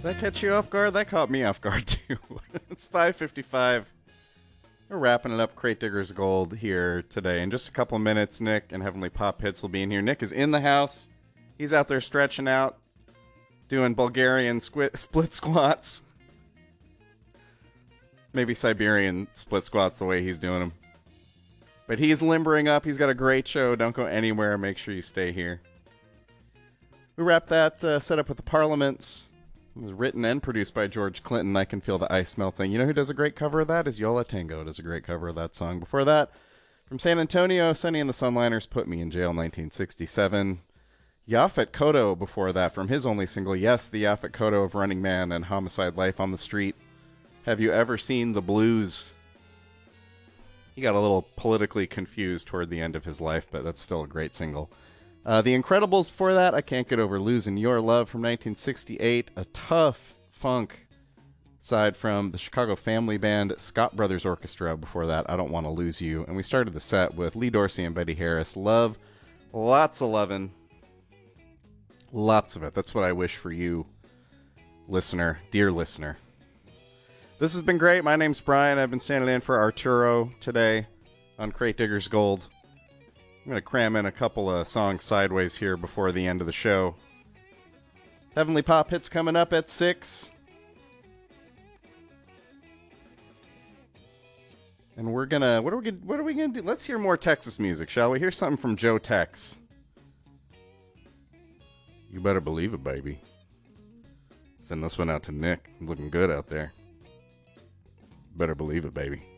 That catch you off guard? That caught me off guard too. It's 5:55. We're wrapping it up. Crate Diggers Gold here today. In just a couple of minutes, Nick and Heavenly Pop Hits will be in here. Nick is in the house. He's out there stretching out, doing Bulgarian split squats. Maybe Siberian split squats the way he's doing them. But he's limbering up. He's got a great show. Don't go anywhere. Make sure you stay here. We wrapped that setup with the Parliaments. It was written and produced by George Clinton. I Can Feel the Ice Melting. You know who does a great cover of that? Is Yola Tango does a great cover of that song. Before that, from San Antonio, Sonny and the Sunliners, Put Me in Jail, 1967. Yaphet Kotto before that, from his only single, yes, the Yaphet Kotto of Running Man and Homicide: Life on the Street. Have You Ever Seen the Blues? He got a little politically confused toward the end of his life, but that's still a great single. The Incredibles before that, I Can't Get Over Losing Your Love from 1968. A tough funk side from the Chicago Family Band, Scott Brothers Orchestra before that, I Don't Want to Lose You. And we started the set with Lee Dorsey and Betty Harris. Love, lots of lovin'. Lots of it. That's what I wish for you, listener, dear listener. This has been great. My name's Brian. I've been standing in for Arturo today on Crate Diggers Gold. I'm going to cram in a couple of songs sideways here before the end of the show. Heavenly Pop Hits coming up at 6. And we're going to... What are we going to do? Let's hear more Texas music, shall we? Here's something from Joe Tex. You better believe it, baby. Send this one out to Nick. Looking good out there. Better believe it, baby.